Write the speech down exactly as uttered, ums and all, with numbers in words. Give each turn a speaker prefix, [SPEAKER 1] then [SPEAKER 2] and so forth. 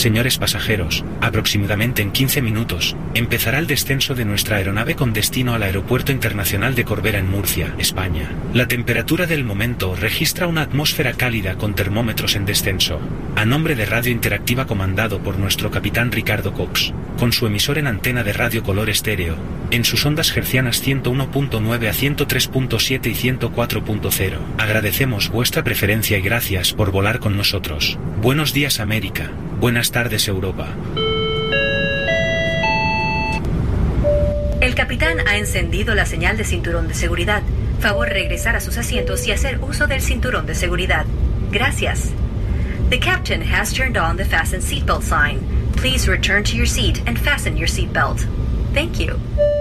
[SPEAKER 1] Señores pasajeros, aproximadamente en quince minutos, empezará el descenso de nuestra aeronave con destino al Aeropuerto Internacional de Corbera en Murcia, España. La temperatura del momento registra una atmósfera cálida con termómetros en descenso. A nombre de Radio Interactiva comandado por nuestro capitán Ricardo Cox, con su emisor en antena de radio color estéreo, en sus ondas hercianas ciento uno punto nueve a ciento tres punto siete y ciento cuatro punto cero. Agradecemos vuestra preferencia y gracias por volar con nosotros. Buenos días América, buenas tardes Europa.
[SPEAKER 2] El capitán ha encendido la señal de cinturón de seguridad. Favor regresar a sus asientos y hacer uso del cinturón de seguridad. Gracias. The captain has turned on the fasten seatbelt sign. Please return to your seat and fasten your seatbelt. Thank you.